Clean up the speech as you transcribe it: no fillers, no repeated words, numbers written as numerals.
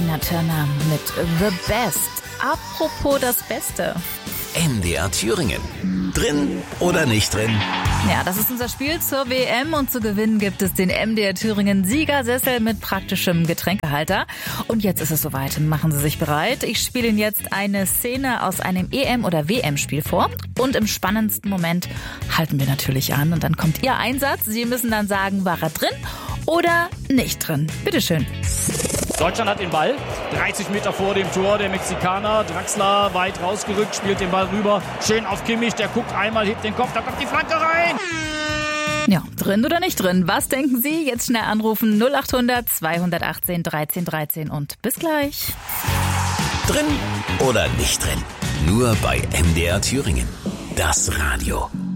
Tina Turner mit The Best. Apropos das Beste. MDR Thüringen. Drin oder nicht drin? Ja, das ist unser Spiel zur WM und zu gewinnen gibt es den MDR Thüringen Siegersessel mit praktischem Getränkehalter. Und jetzt ist es soweit. Machen Sie sich bereit. Ich spiele Ihnen jetzt eine Szene aus einem EM- oder WM-Spiel vor. Und im spannendsten Moment halten wir natürlich an. Und dann kommt Ihr Einsatz. Sie müssen dann sagen, war er drin oder nicht drin. Bitteschön. Deutschland hat den Ball, 30 Meter vor dem Tor, der Mexikaner, Draxler weit rausgerückt, spielt den Ball rüber, schön auf Kimmich, der guckt einmal, hebt den Kopf, da kommt die Flanke rein. Ja, drin oder nicht drin? Was denken Sie? Jetzt schnell anrufen 0800 218 1313 und bis gleich. Drin oder nicht drin? Nur bei MDR Thüringen. Das Radio.